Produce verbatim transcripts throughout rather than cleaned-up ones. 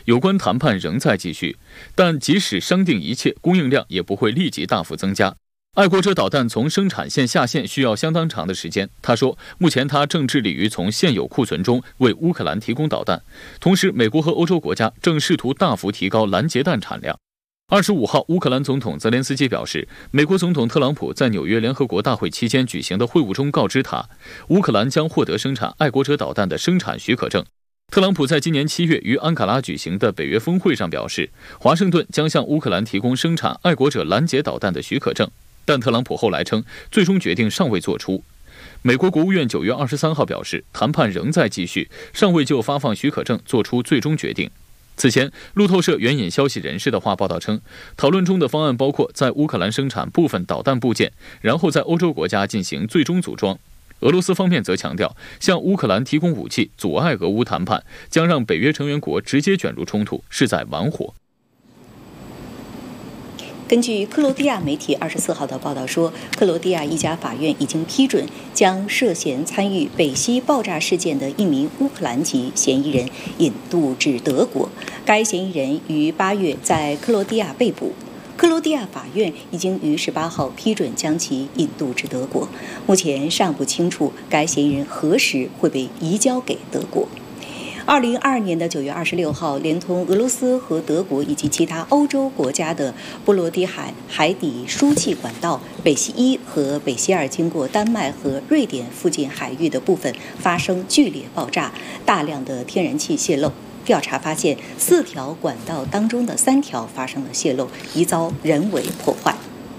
有关谈判仍在继续，但即使商定一切，供应量也不会立即大幅增加。爱国者导弹从生产线下线需要相当长的时间。他说，目前他正致力于从现有库存中为乌克兰提供导弹，同时美国和欧洲国家正试图大幅提高拦截弹产量。二十五号，乌克兰总统泽连斯基表示，美国总统特朗普在纽约联合国大会期间举行的会晤中告知他，乌克兰将获得生产爱国者导弹的生产许可证。特朗普在今年七月于安卡拉举行的北约峰会上表示，华盛顿将向乌克兰提供生产爱国者拦截导弹的许可证。但特朗普后来称，最终决定尚未做出。美国国务院九月二十三号表示，谈判仍在继续，尚未就发放许可证做出最终决定。此前，路透社援引消息人士的话报道称，讨论中的方案包括在乌克兰生产部分导弹部件，然后在欧洲国家进行最终组装。俄罗斯方面则强调，向乌克兰提供武器阻碍俄乌谈判，将让北约成员国直接卷入冲突，是在玩火。 根据克罗地亚媒体二十四号的报道说，克罗地亚一家法院已经批准将涉嫌参与北溪爆炸事件的一名乌克兰籍嫌疑人引渡至德国。该嫌疑人于八月在克罗地亚被捕，克罗地亚法院已经于十八号批准将其引渡至德国。目前尚不清楚该嫌疑人何时会被移交给德国。二零二二年的九月二十六号，连同俄罗斯和德国以及其他欧洲国家的波罗的海海底输气管道北溪一和北溪二经过丹麦和瑞典附近海域的部分发生剧烈爆炸，大量的天然气泄漏。调查发现，四条管道当中的三条发生了泄漏，疑遭人为破坏。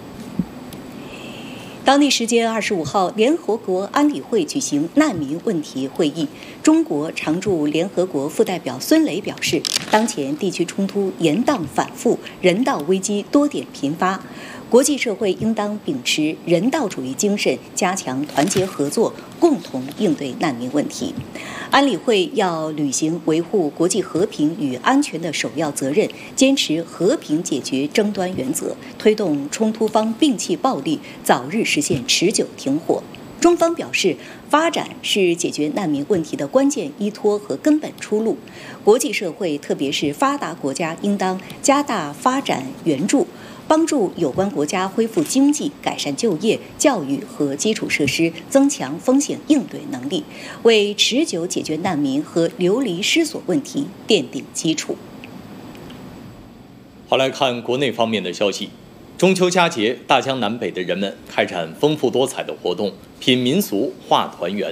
当地时间二十五号，联合国安理会举行难民问题会议。中国常驻联合国副代表孙磊表示，当前地区冲突延宕反复，人道危机多点频发，国际社会应当秉持人道主义精神，加强团结合作，共同应对难民问题。安理会要履行维护国际和平与安全的首要责任，坚持和平解决争端原则，推动冲突方摒弃暴力，早日实现持久停火。中方表示，发展是解决难民问题的关键依托和根本出路。国际社会，特别是发达国家，应当加大发展援助，帮助有关国家恢复经济、改善就业、教育和基础设施，增强风险应对能力，为持久解决难民和流离失所问题奠定基础。 好，来看国内方面的消息。中秋佳节，大江南北的人们开展丰富多彩的活动，品民俗，话团圆。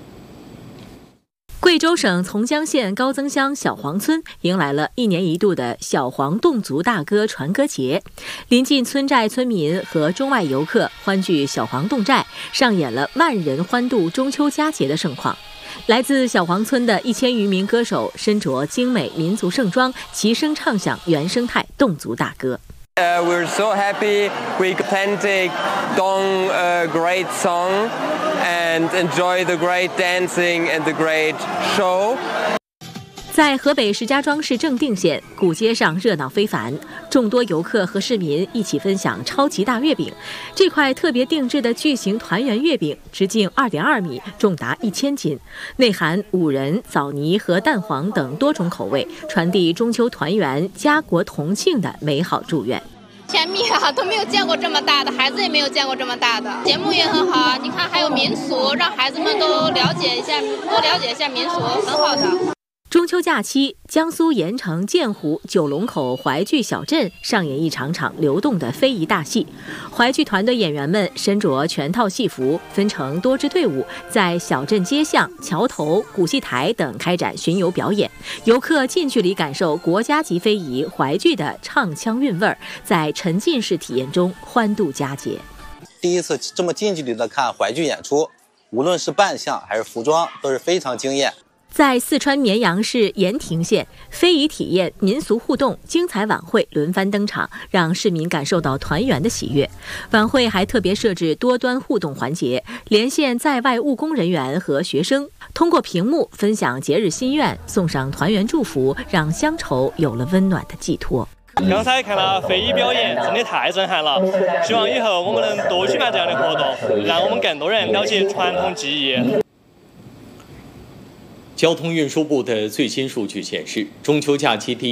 贵州省从江县高增乡小黄村迎来了一年一度的小黄侗族大歌传歌节，临近村寨村民和中外游客欢聚小黄侗寨，上演了万人欢度中秋佳节的盛况。来自小黄村的一千余名歌手身着精美民族盛装，齐声唱响原生态侗族大歌。 Uh, we're so happy we can take Dong a great song and enjoy the great dancing and the great show. 在河北石家庄市正定县，古街上热闹非凡，众多游客和市民一起分享超级大月饼。这块特别定制的巨型团圆月饼，直径二点二米，重达一千斤，内含五仁、枣泥和蛋黄等多种口味，传递中秋团圆、家国同庆的美好祝愿。 甜蜜啊，都没有见过这么大的，孩子也没有见过这么大的。节目也很好，你看还有民俗，让孩子们都了解一下，多了解一下民俗，很好的。 中秋假期，江苏盐城建湖九龙口淮剧小镇上演一场场流动的非遗大戏。淮剧团队演员们身着全套戏服，分成多支队伍，在小镇街巷、桥头、古戏台等开展巡游表演。游客近距离感受国家级非遗淮剧的唱腔韵味儿，在沉浸式体验中欢度佳节。 第一次这么近距离的看淮剧演出，无论是扮相还是服装，都是非常惊艳。 在四川绵阳市盐亭县，非遗体验、民俗互动、精彩晚会轮番登场，让市民感受到团圆的喜悦。晚会还特别设置多端互动环节，连线在外务工人员和学生，通过屏幕分享节日心愿，送上团圆祝福，让乡愁有了温暖的寄托。 刚才看了非遗表演，真的太震撼了！希望以后我们能多举办这样的活动，让我们更多人了解传统技艺。 交通运输部的最新数据显示，中秋假期第一